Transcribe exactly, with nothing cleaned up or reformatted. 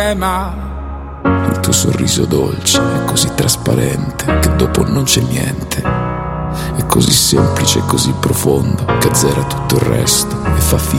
Il tuo sorriso dolce è così trasparente che dopo non c'è niente. È così semplice e così profondo che azzera tutto il resto e fa finta